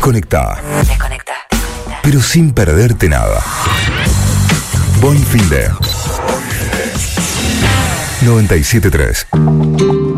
Desconectá. Pero sin perderte nada. Buen fin de 97.3.